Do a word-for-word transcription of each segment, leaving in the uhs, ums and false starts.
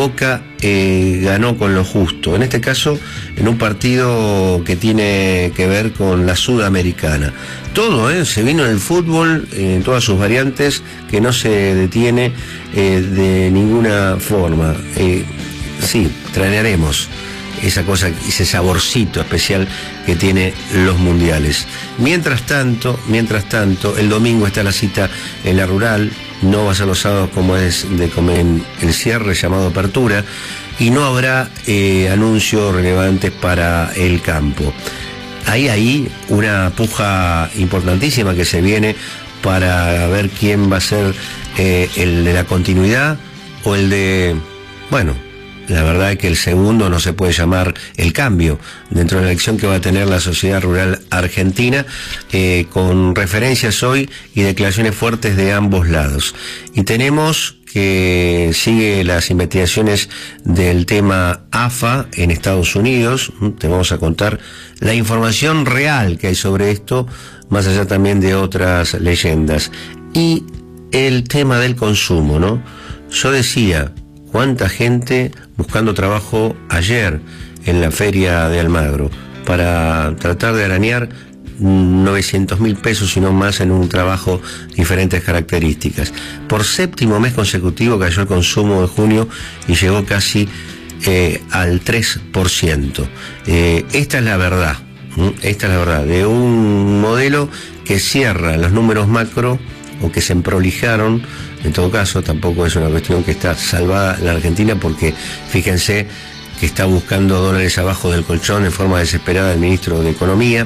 Boca eh, ganó con lo justo, en este caso en un partido que tiene que ver con la Sudamericana. Todo, ¿eh? Se vino el fútbol eh, en todas sus variantes, que no se detiene eh, de ninguna forma. Eh, sí, traeremos esa cosa, ese saborcito especial que tiene los mundiales. Mientras tanto, mientras tanto, el domingo está la cita en la Rural, no va a ser los sábados como es de comer el cierre llamado apertura, y no habrá eh, anuncios relevantes para el campo. Hay ahí una puja importantísima que se viene para ver quién va a ser eh, el de la continuidad o el de, bueno, la verdad es que el segundo no se puede llamar el cambio dentro de la elección que va a tener la Sociedad Rural Argentina, eh, con referencias hoy y declaraciones fuertes de ambos lados. Y tenemos que sigue las investigaciones del tema A F A en Estados Unidos. Te vamos a contar la información real que hay sobre esto, más allá también de otras leyendas. Y el tema del consumo, ¿no? Yo decía, cuánta gente buscando trabajo ayer en la feria de Almagro para tratar de arañar novecientos mil pesos y no más en un trabajo de diferentes características. Por séptimo mes consecutivo cayó el consumo de junio y llegó casi eh, al tres por ciento. Eh, esta es la verdad, ¿m? esta es la verdad de un modelo que cierra los números macro o que se emprolijaron. En todo caso, tampoco es una cuestión que está salvada la Argentina, porque fíjense que está buscando dólares abajo del colchón en forma desesperada el ministro de Economía,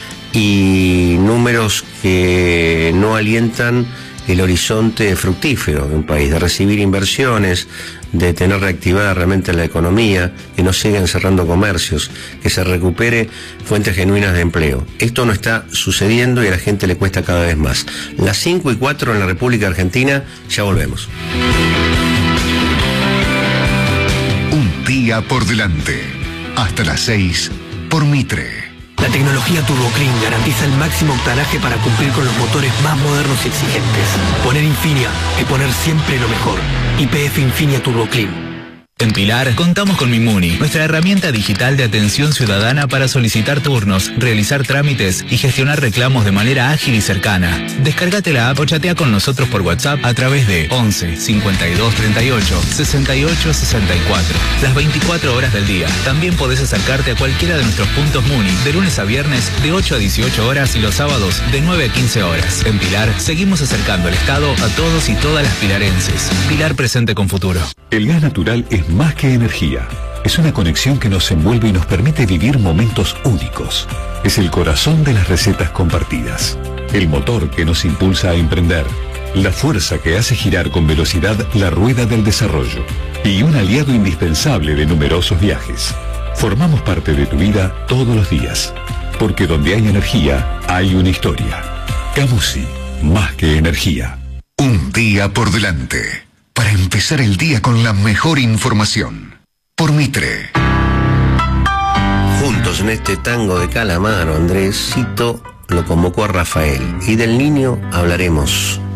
y números que no alientan el horizonte fructífero de un país, de recibir inversiones, de tener reactivada realmente la economía, que no sigan cerrando comercios, que se recupere fuentes genuinas de empleo. Esto no está sucediendo y a la gente le cuesta cada vez más. Las cinco y cuatro en la República Argentina, ya volvemos. Un día por delante, hasta las seis por Mitre. La tecnología Turbo Clean garantiza el máximo octanaje para cumplir con los motores más modernos y exigentes. Poner Infinia es poner siempre lo mejor. Y P F Infinia Turbo Clean. En Pilar, contamos con Mimuni, nuestra herramienta digital de atención ciudadana para solicitar turnos, realizar trámites y gestionar reclamos de manera ágil y cercana. Descárgate la app o chatea con nosotros por WhatsApp a través de once, cincuenta y dos, treinta y ocho, sesenta y ocho, sesenta y cuatro. Las veinticuatro horas del día. También podés acercarte a cualquiera de nuestros puntos Muni, de lunes a viernes de ocho a dieciocho horas y los sábados de nueve a quince horas. En Pilar, seguimos acercando el Estado a todos y todas las pilarenses. Pilar, presente con futuro. El gas natural es más que energía. Es una conexión que nos envuelve y nos permite vivir momentos únicos. Es el corazón de las recetas compartidas. El motor que nos impulsa a emprender. La fuerza que hace girar con velocidad la rueda del desarrollo. Y un aliado indispensable de numerosos viajes. Formamos parte de tu vida todos los días. Porque donde hay energía, hay una historia. Camusi, más que energía. Un día por delante, para empezar el día con la mejor información. Por Mitre. Juntos en este tango de Calamaro, Andresito lo convocó a Rafael, y del niño hablaremos.